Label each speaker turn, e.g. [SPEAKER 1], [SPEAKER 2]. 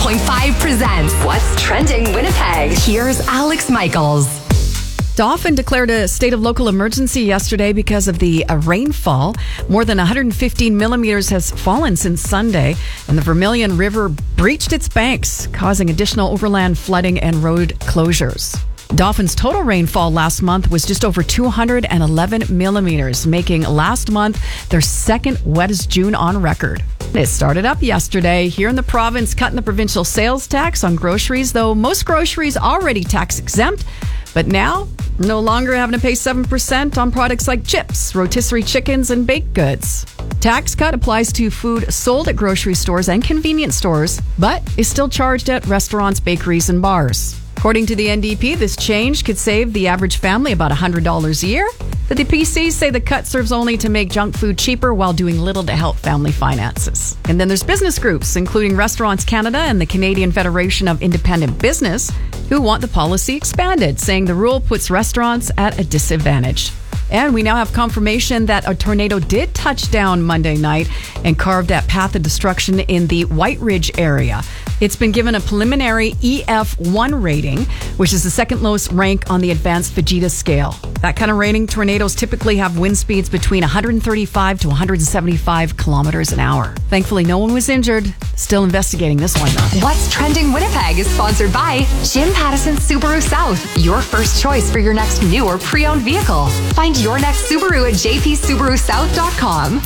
[SPEAKER 1] 101.5 presents What's Trending Winnipeg. Here's Alex Michaels.
[SPEAKER 2] Dauphin declared a state of local emergency yesterday because of the rainfall. More than 115 millimeters has fallen since Sunday, and the Vermilion River breached its banks, causing additional overland flooding and road closures. Dauphin's total rainfall last month was just over 211 millimeters, making last month their second wettest June on record. It started up yesterday here in the province, cutting the provincial sales tax on groceries, though most groceries already tax exempt. But now, no longer having to pay 7% on products like chips, rotisserie chickens, and baked goods. Tax cut applies to food sold at grocery stores and convenience stores, but is still charged at restaurants, bakeries, and bars. According to the NDP, this change could save the average family about $100 a year. But the PCs say the cut serves only to make junk food cheaper while doing little to help family finances. And then there's business groups, including Restaurants Canada and the Canadian Federation of Independent Business, who want the policy expanded, saying the rule puts restaurants at a disadvantage. And we now have confirmation that a tornado did touch down Monday night and carved that path of destruction in the White Ridge area. It's been given a preliminary EF1 rating, which is the second lowest rank on the advanced Vegeta scale. That kind of rating, tornadoes typically have wind speeds between 135 to 175 kilometers an hour. Thankfully, no one was injured. Still investigating this one, though.
[SPEAKER 1] What's Trending Winnipeg is sponsored by Jim Pattison Subaru South, your first choice for your next new or pre-owned vehicle. Find your next Subaru at jpsubarusouth.com.